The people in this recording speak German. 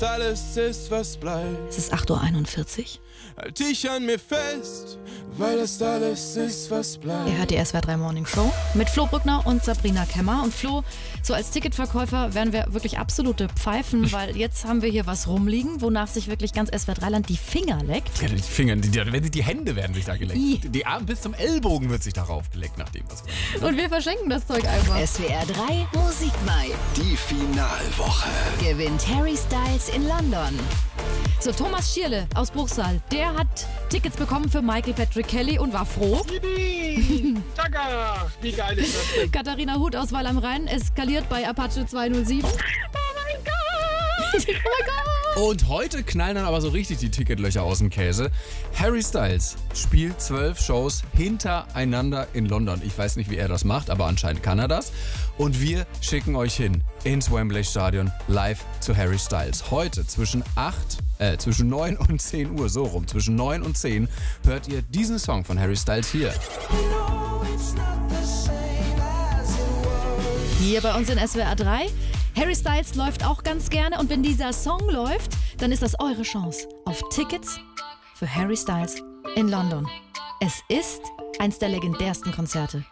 alles ist, was bleibt. Es ist 8:41 Uhr. Halt dich an mir fest, weil das alles ist, was bleibt. Ihr hört die SWR 3 Morning Show mit Flo Brückner und Sabrina Kemmer. Und Flo, so als Ticketverkäufer wären wir wirklich absolute Pfeifen, weil jetzt haben wir hier was rumliegen, wonach sich wirklich ganz SWR 3-Land die Finger leckt. Ja, die Finger, die Hände werden sich da geleckt. Die Arme bis zum Ellbogen wird sich darauf geleckt, nach dem, was wir machen. Und wir verschenken das Zeug einfach. SWR 3 Musikmai. Die Finalwoche. Gewinnt Harry Styles in London. So, Thomas Schierle aus Bruchsal, der hat Tickets bekommen für Michael Patrick Kelly und war froh. Yippie! Taka! Wie geil ist das denn? Katharina Huth aus Weil am Rhein eskaliert bei Apache 207. Oh mein Gott! Oh mein Gott! Und heute knallen dann aber so richtig die Ticketlöcher aus dem Käse. Harry Styles spielt 12 Shows hintereinander in London. Ich weiß nicht, wie er das macht, aber anscheinend kann er das. Und wir schicken euch hin ins Wembley Stadion live zu Harry Styles. Heute zwischen 9 und 10 Uhr, so rum. Zwischen 9 und 10 hört ihr diesen Song von Harry Styles hier. Hier bei uns in SWR 3. Harry Styles läuft auch ganz gerne und wenn dieser Song läuft, dann ist das eure Chance auf Tickets für Harry Styles in London. Es ist eins der legendärsten Konzerte